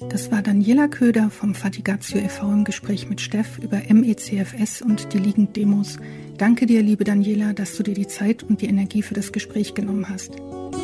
Das war Daniela Köder vom Fatigazio e.V. im Gespräch mit Steff über MECFS und die Liegenddemos. Danke dir, liebe Daniela, dass du dir die Zeit und die Energie für das Gespräch genommen hast.